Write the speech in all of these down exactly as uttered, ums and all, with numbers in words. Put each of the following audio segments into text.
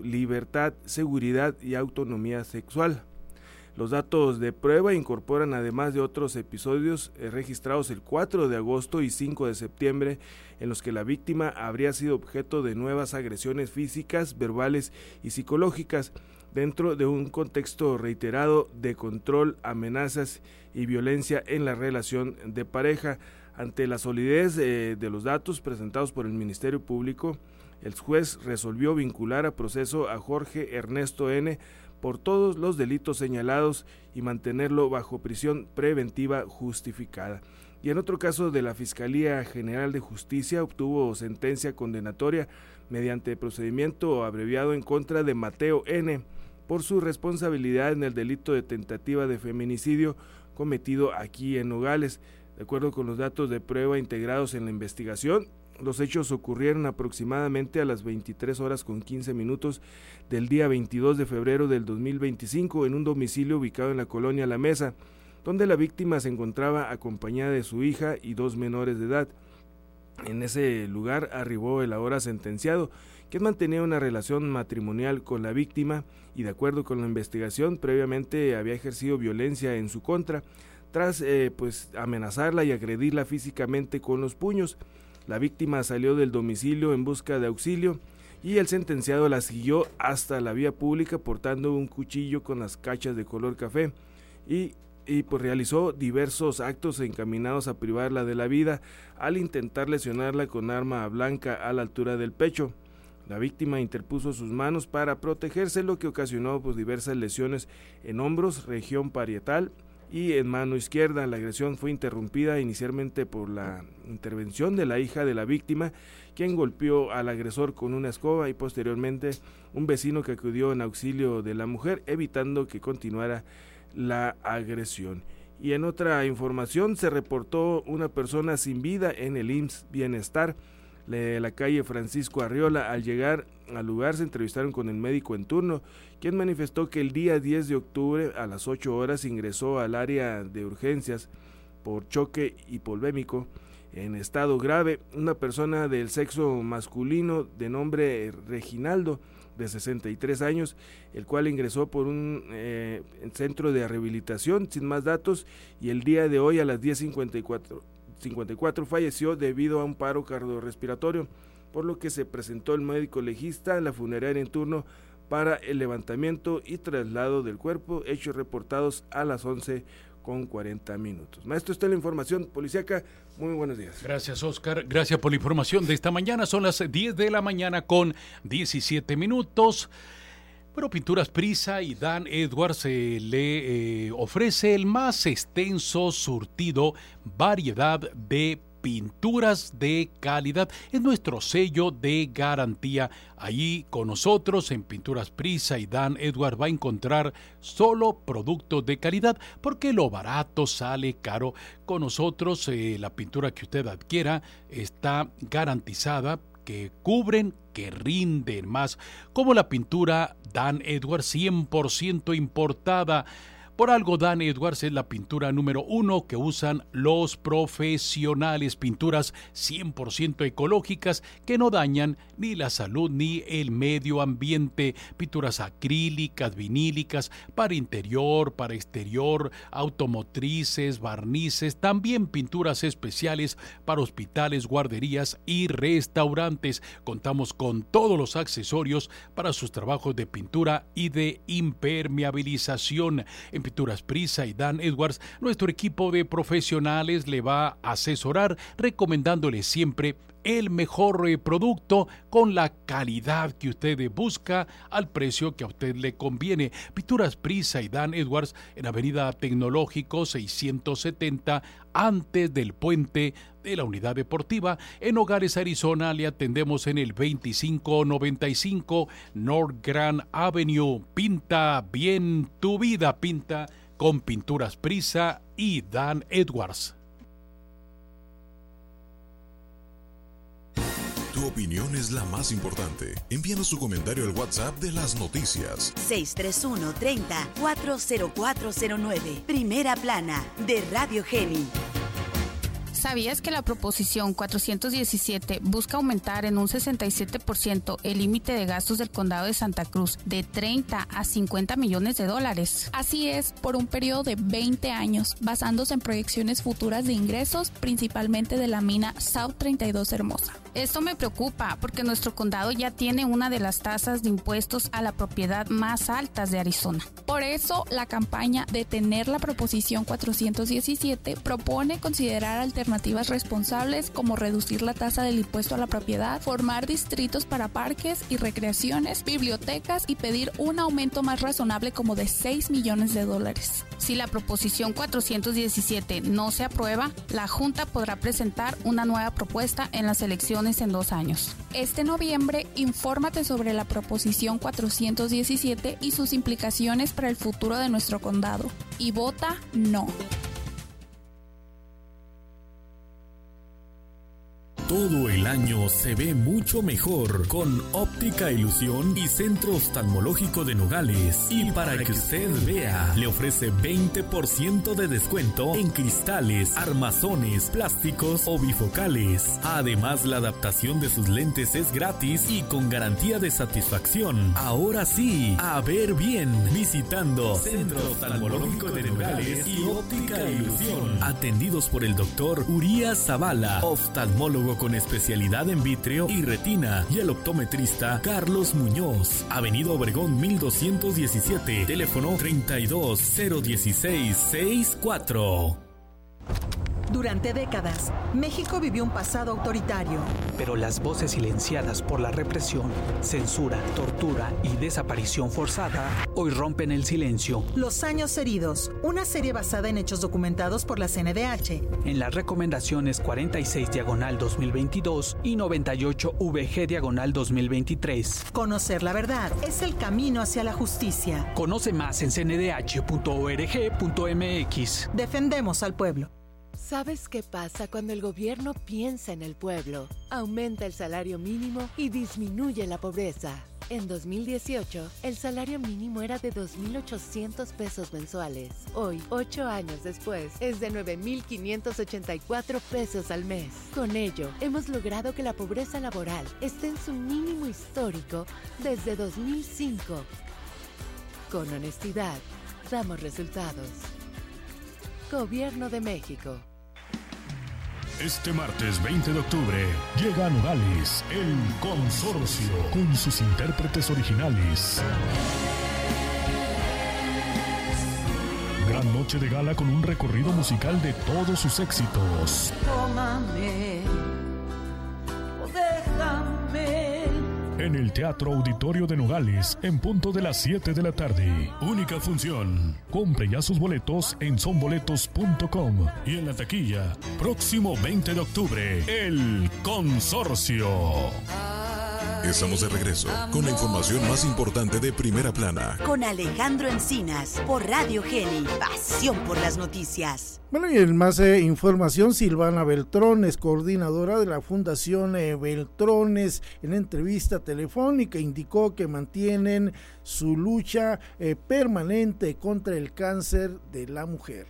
libertad, seguridad y autonomía sexual. Los datos de prueba incorporan, además de otros episodios eh, registrados el cuatro de agosto y cinco de septiembre, en los que la víctima habría sido objeto de nuevas agresiones físicas, verbales y psicológicas, dentro de un contexto reiterado de control, amenazas y violencia en la relación de pareja. Ante la solidez eh, de los datos presentados por el Ministerio Público, el juez resolvió vincular a proceso a Jorge Ernesto N. por todos los delitos señalados y mantenerlo bajo prisión preventiva justificada. Y en otro caso de la Fiscalía General de Justicia obtuvo sentencia condenatoria mediante procedimiento abreviado en contra de Mateo N. por su responsabilidad en el delito de tentativa de feminicidio cometido aquí en Nogales. De acuerdo con los datos de prueba integrados en la investigación, los hechos ocurrieron aproximadamente a las veintitrés horas con quince minutos del día veintidós de febrero del dos mil veinticinco en un domicilio ubicado en la colonia La Mesa, donde la víctima se encontraba acompañada de su hija y dos menores de edad. En ese lugar arribó el ahora sentenciado, quien mantenía una relación matrimonial con la víctima y, de acuerdo con la investigación, previamente había ejercido violencia en su contra, tras eh, pues amenazarla y agredirla físicamente con los puños. La víctima salió del domicilio en busca de auxilio y el sentenciado la siguió hasta la vía pública portando un cuchillo con las cachas de color café y, y pues realizó diversos actos encaminados a privarla de la vida al intentar lesionarla con arma blanca a la altura del pecho. La víctima interpuso sus manos para protegerse, lo que ocasionó pues diversas lesiones en hombros, región parietal y en mano izquierda. La agresión fue interrumpida inicialmente por la intervención de la hija de la víctima, quien golpeó al agresor con una escoba, y posteriormente un vecino que acudió en auxilio de la mujer, evitando que continuara la agresión. Y en otra información, se reportó una persona sin vida en el I M S S Bienestar de la calle Francisco Arriola. Al llegar al lugar se entrevistaron con el médico en turno, quien manifestó que el día diez de octubre a las ocho horas ingresó al área de urgencias por choque hipovolémico en estado grave una persona del sexo masculino de nombre Reginaldo, de sesenta y tres años, el cual ingresó por un eh, centro de rehabilitación sin más datos, y el día de hoy a las diez cincuenta y cuatro falleció debido a un paro cardiorrespiratorio, por lo que se presentó el médico legista en la funeraria en turno para el levantamiento y traslado del cuerpo, hechos reportados a las once con cuarenta minutos. Maestro, está la información policíaca. Muy buenos días. Gracias, Oscar. Gracias por la información de esta mañana. Son las diez de la mañana con diecisiete minutos. Bueno, Pinturas Prisa y Dan Edwards eh, le eh, ofrece el más extenso surtido, variedad de pinturas de calidad. Es nuestro sello de garantía. Allí con nosotros en Pinturas Prisa y Dan Edwards va a encontrar solo productos de calidad, porque lo barato sale caro. Con nosotros eh, la pintura que usted adquiera está garantizada, que cubren, que rinden más, como la pintura Dan Edwards cien por ciento importada. Por algo Dan Edwards es la pintura número uno que usan los profesionales, pinturas cien por ciento ecológicas que no dañan ni la salud ni el medio ambiente, pinturas acrílicas, vinílicas, para interior, para exterior, automotrices, barnices, también pinturas especiales para hospitales, guarderías y restaurantes. Contamos con todos los accesorios para sus trabajos de pintura y de impermeabilización. En Pinturas Prisa y Dan Edwards, nuestro equipo de profesionales le va a asesorar, recomendándole siempre el mejor producto con la calidad que usted busca al precio que a usted le conviene. Pinturas Prisa y Dan Edwards en Avenida Tecnológico seiscientos setenta, antes del puente de la Unidad Deportiva. En Nogales, Arizona, le atendemos en el veinticinco noventa y cinco North Grand Avenue. Pinta bien tu vida, pinta con Pinturas Prisa y Dan Edwards. Tu opinión es la más importante. Envíanos su comentario al WhatsApp de las noticias. seis tres uno, treinta, cuatro cero cuatro cero nueve. Primera plana de Radio Geni. ¿Sabías que la proposición cuatrocientos diecisiete busca aumentar en un sesenta y siete por ciento el límite de gastos del condado de Santa Cruz de treinta a cincuenta millones de dólares? Así es, por un periodo de veinte años, basándose en proyecciones futuras de ingresos, principalmente de la mina South treinta y dos Hermosa. Esto me preocupa porque nuestro condado ya tiene una de las tasas de impuestos a la propiedad más altas de Arizona. Por eso, la campaña Detener la proposición cuatrocientos diecisiete propone considerar alternativas responsables como reducir la tasa del impuesto a la propiedad, formar distritos para parques y recreaciones, bibliotecas y pedir un aumento más razonable como de seis millones de dólares. Si la proposición cuatrocientos diecisiete no se aprueba, la Junta podrá presentar una nueva propuesta en las elecciones en dos años. Este noviembre, infórmate sobre la proposición cuatrocientos diecisiete y sus implicaciones para el futuro de nuestro condado. Y vota no. Todo el año se ve mucho mejor con Óptica Ilusión y Centro Oftalmológico de Nogales. Y para que usted vea, le ofrece veinte por ciento de descuento en cristales, armazones, plásticos o bifocales. Además, la adaptación de sus lentes es gratis y con garantía de satisfacción. Ahora sí, a ver bien, visitando Centro Oftalmológico de Nogales y Óptica Ilusión. Atendidos por el doctor Urias Zavala, oftalmólogo con especialidad en vítreo y retina, y el optometrista Carlos Muñoz. Avenida Obregón mil doscientos diecisiete, teléfono treinta y dos cero dieciséis sesenta y cuatro. Durante décadas, México vivió un pasado autoritario. Pero las voces silenciadas por la represión, censura, tortura y desaparición forzada hoy rompen el silencio. Los años heridos, una serie basada en hechos documentados por la C N D H. En las recomendaciones cuarenta y seis diagonal dos mil veintidós y noventa y ocho V G diagonal dos mil veintitrés. Conocer la verdad es el camino hacia la justicia. Conoce más en c n d h punto org punto m x. Defendemos al pueblo. ¿Sabes qué pasa cuando el gobierno piensa en el pueblo? Aumenta el salario mínimo y disminuye la pobreza. En dos mil dieciocho, el salario mínimo era de dos mil ochocientos pesos mensuales. Hoy, ocho años después, es de nueve mil quinientos ochenta y cuatro pesos al mes. Con ello, hemos logrado que la pobreza laboral esté en su mínimo histórico desde dos mil cinco. Con honestidad, damos resultados. Gobierno de México. Este martes veinte de octubre llega a Nogales El Consorcio con sus intérpretes originales. Gran noche de gala con un recorrido musical de todos sus éxitos. Tómame, o déjame. En el Teatro Auditorio de Nogales, en punto de las siete de la tarde. Única función. Compre ya sus boletos en son boletos punto com y en la taquilla. Próximo veinte de octubre, El Consorcio. Estamos de regreso con la información más importante de Primera Plana. Con Alejandro Encinas, por Radio Geni, pasión por las noticias. Bueno, y en más eh, información, Silvana Beltrones, coordinadora de la Fundación eh, Beltrones, en entrevista telefónica indicó que mantienen su lucha eh, permanente contra el cáncer de la mujer.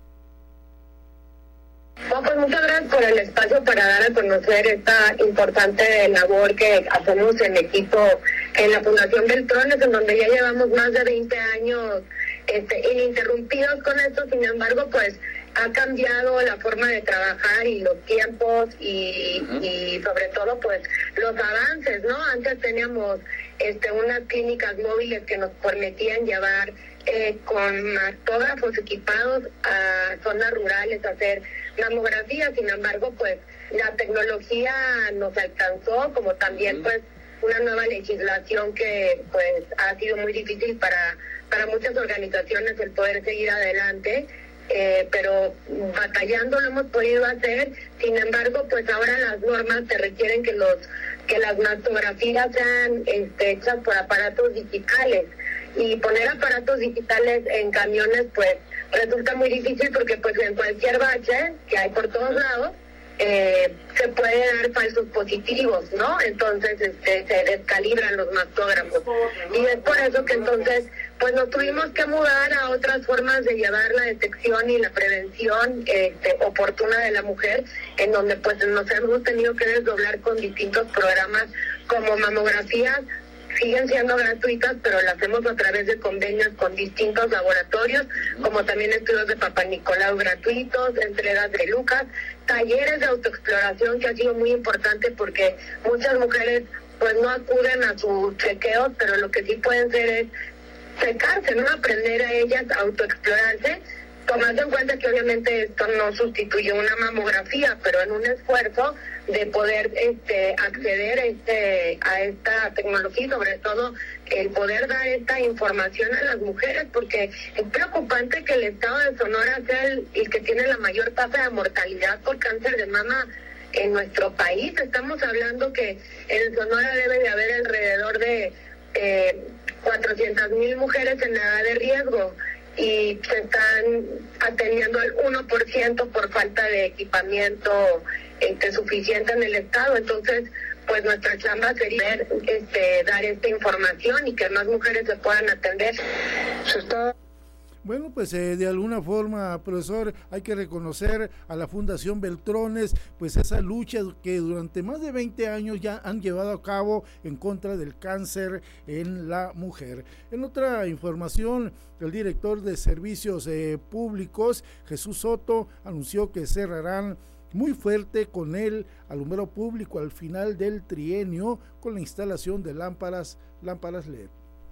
No, pues muchas gracias por el espacio para dar a conocer esta importante labor que hacemos en equipo en la Fundación Beltrones, en donde ya llevamos más de veinte años este, ininterrumpidos con esto. Sin embargo, pues ha cambiado la forma de trabajar y los tiempos y, y sobre todo pues los avances, ¿no? Antes teníamos este, unas clínicas móviles que nos permitían llevar eh, con mastógrafos equipados a zonas rurales a hacer mamografía. Sin embargo, pues la tecnología nos alcanzó, como también pues una nueva legislación que pues ha sido muy difícil para, para muchas organizaciones el poder seguir adelante. Eh, pero batallando lo hemos podido hacer. Sin embargo, pues ahora las normas te requieren que los que las mastografías sean este, hechas por aparatos digitales, y poner aparatos digitales en camiones pues resulta muy difícil porque pues en cualquier bache que hay por todos lados eh, se puede dar falsos positivos, ¿no? Entonces este, se descalibran los mastógrafos, y es por eso que entonces pues nos tuvimos que mudar a otras formas de llevar la detección y la prevención este, oportuna de la mujer, en donde pues nos hemos tenido que desdoblar con distintos programas como mamografías. Siguen siendo gratuitas, pero las hacemos a través de convenios con distintos laboratorios, como también estudios de Papá Nicolau gratuitos, entregas de Lucas, talleres de autoexploración, que ha sido muy importante porque muchas mujeres pues no acuden a sus chequeos, pero lo que sí pueden hacer es checarse, ¿no? Aprender a ellas a autoexplorarse, tomando en cuenta que obviamente esto no sustituye una mamografía, pero en un esfuerzo de poder este, acceder a, este, a esta tecnología y sobre todo el poder dar esta información a las mujeres, porque es preocupante que el estado de Sonora sea el, el que tiene la mayor tasa de mortalidad por cáncer de mama en nuestro país. Estamos hablando que en Sonora debe de haber alrededor de eh, cuatrocientas mil mujeres en edad de riesgo, y se están atendiendo el uno por ciento por falta de equipamiento este, suficiente en el estado. Entonces, pues nuestra chamba sería este, dar esta información y que más mujeres se puedan atender. Se está... Bueno, pues eh, de alguna forma, profesor, hay que reconocer a la Fundación Beltrones, pues esa lucha que durante más de veinte años ya han llevado a cabo en contra del cáncer en la mujer. En otra información, el director de Servicios eh, Públicos, Jesús Soto, anunció que cerrarán muy fuerte con el alumbrado público al final del trienio con la instalación de lámparas, lámparas L E D.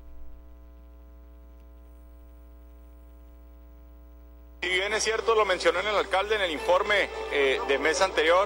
Si bien es cierto, lo mencionó el alcalde en el informe eh, de mes anterior,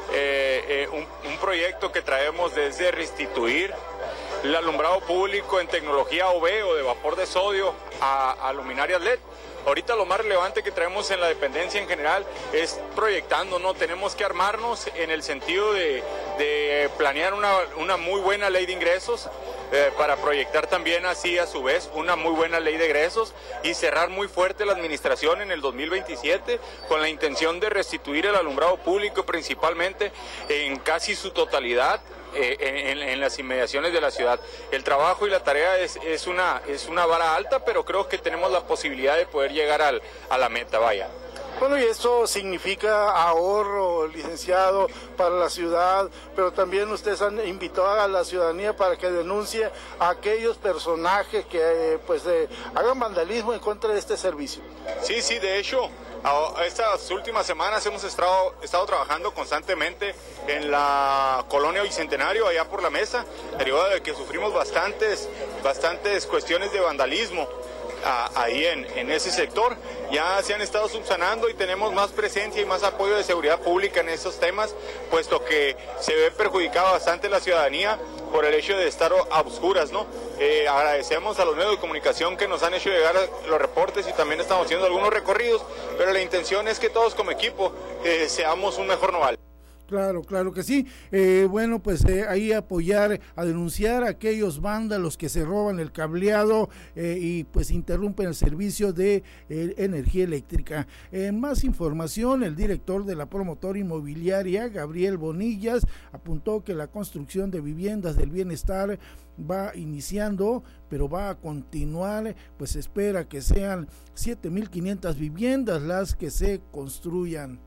eh, eh, un, un proyecto que traemos desde restituir el alumbrado público en tecnología O V o de vapor de sodio a, a luminarias L E D. Ahorita lo más relevante que traemos en la dependencia en general es proyectando, ¿no? Tenemos que armarnos en el sentido de, de planear una, una muy buena ley de ingresos, eh, para proyectar también así a su vez una muy buena ley de egresos y cerrar muy fuerte la administración en el dos mil veintisiete con la intención de restituir el alumbrado público principalmente en casi su totalidad. Eh, en, en las inmediaciones de la ciudad. El trabajo y la tarea es, es, una, es una vara alta, pero creo que tenemos la posibilidad de poder llegar al, a la meta, vaya. Bueno, y esto significa ahorro, licenciado, para la ciudad, pero también ustedes han invitado a la ciudadanía para que denuncie a aquellos personajes que eh, pues eh, hagan vandalismo en contra de este servicio. Sí, sí, de hecho, estas últimas semanas hemos estado, estado trabajando constantemente en la colonia Bicentenario, allá por la Mesa, derivado de que sufrimos bastantes, bastantes cuestiones de vandalismo. A, ahí en, en ese sector ya se han estado subsanando y tenemos más presencia y más apoyo de seguridad pública en esos temas, puesto que se ve perjudicada bastante la ciudadanía por el hecho de estar a oscuras, ¿no? Eh, agradecemos a los medios de comunicación que nos han hecho llegar los reportes y también estamos haciendo algunos recorridos, pero la intención es que todos como equipo eh, seamos un mejor Nogal. Claro, claro que sí. Eh, bueno, pues eh, ahí apoyar, a denunciar a aquellos vándalos que se roban el cableado eh, y pues interrumpen el servicio de eh, energía eléctrica. Eh, más información, el director de la promotora inmobiliaria, Gabriel Bonillas, apuntó que la construcción de viviendas del bienestar va iniciando, pero va a continuar, pues espera que sean siete mil quinientas viviendas las que se construyan.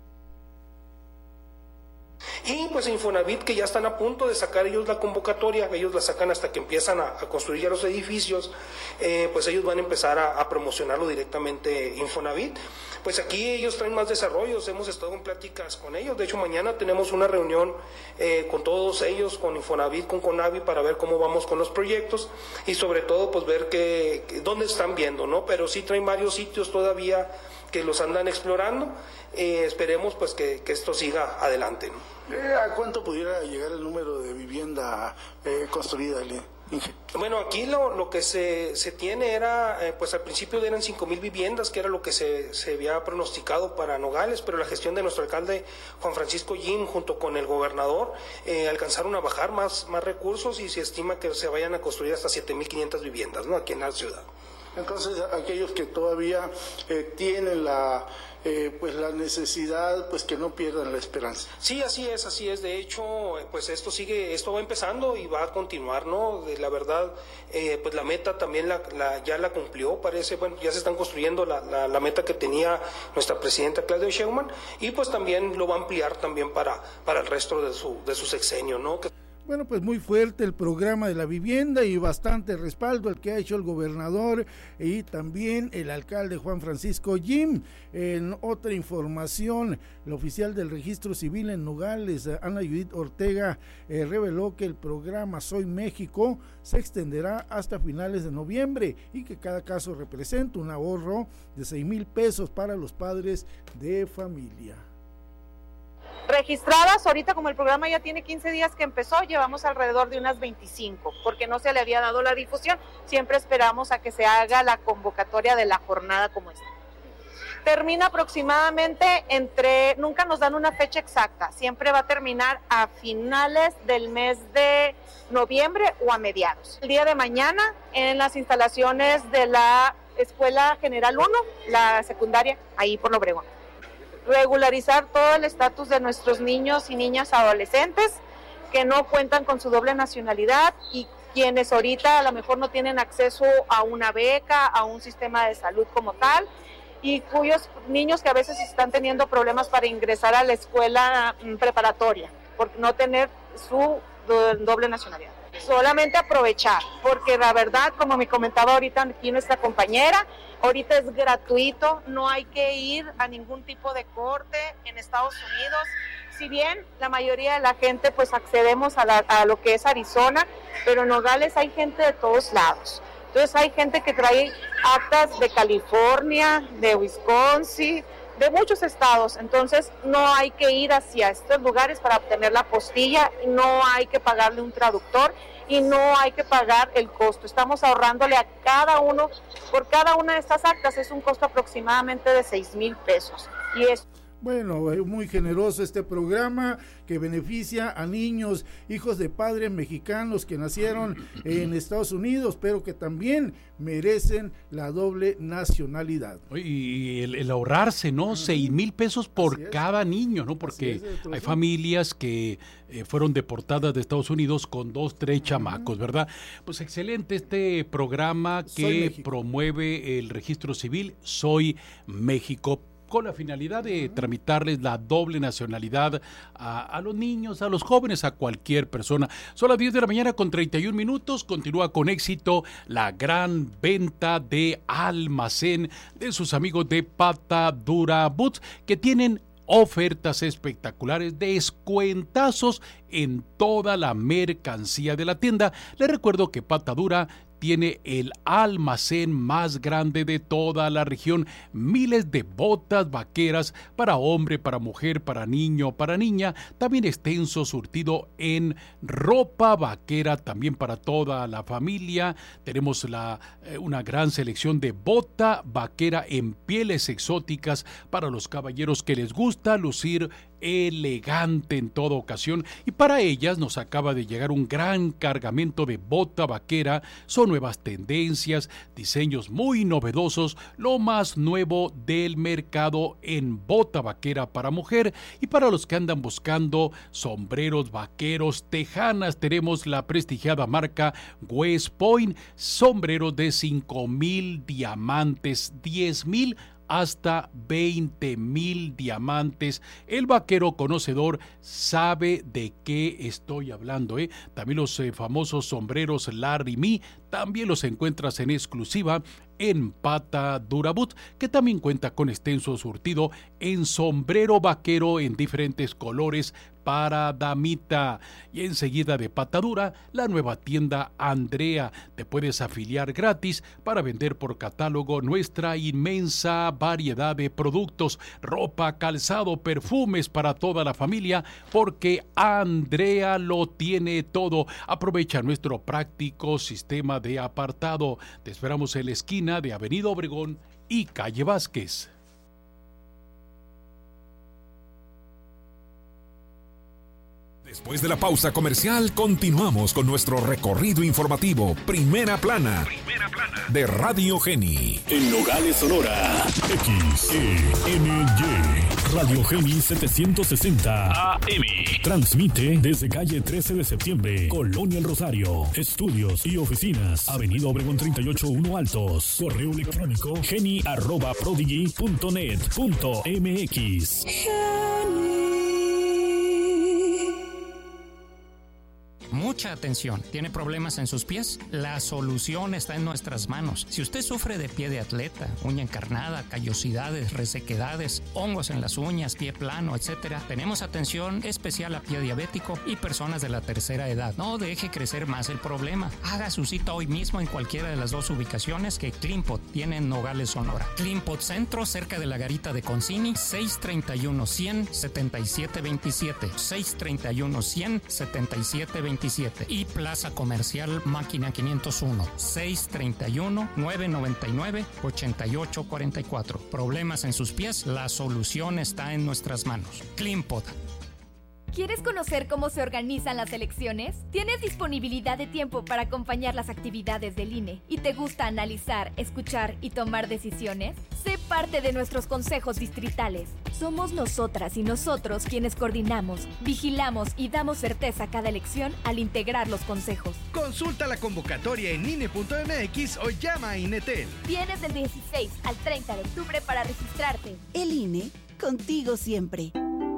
Y pues Infonavit, que ya están a punto de sacar ellos la convocatoria, ellos la sacan hasta que empiezan a, a construir ya los edificios, eh, pues ellos van a empezar a, a promocionarlo directamente Infonavit. Pues aquí ellos traen más desarrollos, hemos estado en pláticas con ellos, de hecho mañana tenemos una reunión eh, con todos ellos, con Infonavit, con Conavi, para ver cómo vamos con los proyectos y sobre todo pues ver que, que dónde están viendo, ¿no? Pero sí traen varios sitios todavía que los andan explorando, eh, esperemos pues que, que esto siga adelante, ¿no? ¿A cuánto pudiera llegar el número de vivienda eh, construida, Inge? Bueno, aquí lo, lo que se, se tiene era, eh, pues al principio eran cinco mil viviendas, que era lo que se, se había pronosticado para Nogales, pero la gestión de nuestro alcalde Juan Francisco Jim junto con el gobernador eh, alcanzaron a bajar más, más recursos y se estima que se vayan a construir hasta siete mil quinientas viviendas, ¿no? Aquí en la ciudad. Entonces, aquellos que todavía eh, tienen la eh, pues la necesidad, pues que no pierdan la esperanza. Sí, así es, así es. De hecho, pues esto sigue, esto va empezando y va a continuar, ¿no? De la verdad, eh, pues la meta también la, la, ya la cumplió, parece. Bueno, ya se están construyendo la, la, la meta que tenía nuestra presidenta Claudia Sheinbaum, y pues también lo va a ampliar también para, para el resto de su, de su sexenio, ¿no? Que... Bueno, pues muy fuerte el programa de la vivienda y bastante respaldo el que ha hecho el gobernador y también el alcalde Juan Francisco Jim. En otra información, la oficial del Registro Civil en Nogales, Ana Judith Ortega, eh, reveló que el programa Soy México se extenderá hasta finales de noviembre y que cada caso representa un ahorro de seis mil pesos para los padres de familia. Registradas, ahorita como el programa ya tiene quince días que empezó, llevamos alrededor de unas veinticinco, porque no se le había dado la difusión, siempre esperamos a que se haga la convocatoria de la jornada como esta. Termina aproximadamente entre, nunca nos dan una fecha exacta, siempre va a terminar a finales del mes de noviembre o a mediados. El día de mañana en las instalaciones de la Escuela General uno, la secundaria, ahí por Obregón. Regularizar todo el estatus de nuestros niños y niñas adolescentes que no cuentan con su doble nacionalidad y quienes ahorita a lo mejor no tienen acceso a una beca, a un sistema de salud como tal, y cuyos niños que a veces están teniendo problemas para ingresar a la escuela preparatoria por no tener su doble nacionalidad. Solamente aprovechar, porque la verdad, como me comentaba ahorita aquí nuestra compañera, ahorita es gratuito, no hay que ir a ningún tipo de corte en Estados Unidos. Si bien la mayoría de la gente pues accedemos a, la, a lo que es Arizona, pero en Nogales hay gente de todos lados. Entonces hay gente que trae actas de California, de Wisconsin, de muchos estados, entonces no hay que ir hacia estos lugares para obtener la postilla, no hay que pagarle un traductor y no hay que pagar el costo. Estamos ahorrándole a cada uno, por cada una de estas actas es un costo aproximadamente de seis mil pesos. Y es Bueno, muy generoso este programa que beneficia a niños, hijos de padres mexicanos que nacieron en Estados Unidos, pero que también merecen la doble nacionalidad. Y el, el ahorrarse, ¿no? Uh-huh. Seis mil pesos por cada niño, ¿no? Porque es, hay familias que eh, fueron deportadas de Estados Unidos con dos, tres uh-huh. chamacos, ¿verdad? Pues excelente este programa que promueve el registro civil Soy México, con la finalidad de tramitarles la doble nacionalidad a, a los niños, a los jóvenes, a cualquier persona. Son las diez de la mañana con treinta y un minutos. Continúa con éxito la gran venta de almacén de sus amigos de Pata Dura Boots, que tienen ofertas espectaculares, descuentazos en toda la mercancía de la tienda. Les recuerdo que Pata Dura tiene el almacén más grande de toda la región, miles de botas vaqueras para hombre, para mujer, para niño, para niña, también extenso surtido en ropa vaquera, también para toda la familia. Tenemos la, eh, una gran selección de bota vaquera en pieles exóticas para los caballeros que les gusta lucir elegante en toda ocasión, y para ellas nos acaba de llegar un gran cargamento de bota vaquera. Son nuevas tendencias, diseños muy novedosos, lo más nuevo del mercado en bota vaquera para mujer. Y para los que andan buscando sombreros vaqueros, tejanas, tenemos la prestigiada marca West Point, sombreros de cinco mil diamantes, diez mil hasta veinte mil diamantes. El vaquero conocedor sabe de qué estoy hablando, ¿eh? También los eh, famosos sombreros Larry Me, también los encuentras en exclusiva en Pata Dura Boots, que también cuenta con extenso surtido en sombrero vaquero en diferentes colores para damita. Y enseguida de Pata Dura, la nueva tienda Andrea. Te puedes afiliar gratis para vender por catálogo nuestra inmensa variedad de productos, ropa, calzado, perfumes para toda la familia, porque Andrea lo tiene todo. Aprovecha nuestro práctico sistema de apartado. Te esperamos en la esquina de Avenida Obregón y Calle Vázquez. Después de la pausa comercial, continuamos con nuestro recorrido informativo Primera Plana, Primera Plana de Radio Geni. En Nogales, Sonora, X E N Y, Radio Geni setecientos sesenta A M. Transmite desde calle trece de septiembre, Colonia El Rosario. Estudios y oficinas, Avenida Obregón treinta y ocho uno Altos. Correo electrónico geni arroba prodigy punto net punto m x. Mucha atención. ¿Tiene problemas en sus pies? La solución está en nuestras manos. Si usted sufre de pie de atleta, uña encarnada, callosidades, resequedades, hongos en las uñas, pie plano, etcétera, tenemos atención especial a pie diabético y personas de la tercera edad. No deje crecer más el problema. Haga su cita hoy mismo en cualquiera de las dos ubicaciones que Clinpot tiene en Nogales, Sonora. Clinpot Centro, cerca de la garita de Concini, seis treinta y uno cien setenta y siete veintisiete, seis treinta y uno cien setenta y siete veintisiete. Y Plaza Comercial Máquina quinientos uno, seis treinta y uno nueve noventa y nueve ochenta y ocho cuarenta y cuatro. Problemas en sus pies, la solución está en nuestras manos. Clinpot. ¿Quieres conocer cómo se organizan las elecciones? ¿Tienes disponibilidad de tiempo para acompañar las actividades del I N E y te gusta analizar, escuchar y tomar decisiones? Sé parte de nuestros consejos distritales. Somos nosotras y nosotros quienes coordinamos, vigilamos y damos certeza a cada elección al integrar los consejos. Consulta la convocatoria en I N E punto m x o llama a INETEL. Tienes del dieciséis al treinta de octubre para registrarte. El I N E, contigo siempre.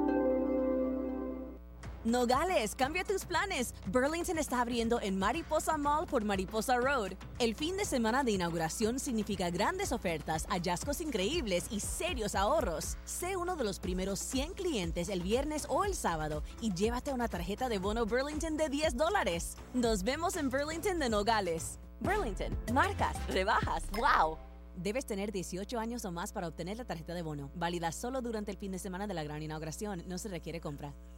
Nogales, cambia tus planes. Burlington está abriendo en Mariposa Mall por Mariposa Road. El fin de semana de inauguración significa grandes ofertas, hallazgos increíbles y serios ahorros. Sé uno de los primeros cien clientes el viernes o el sábado y llévate una tarjeta de bono Burlington de diez dólares. Nos vemos en Burlington de Nogales. Burlington, marcas, rebajas, wow. Debes tener dieciocho años o más para obtener la tarjeta de bono. Válida solo durante el fin de semana de la gran inauguración. No se requiere compra.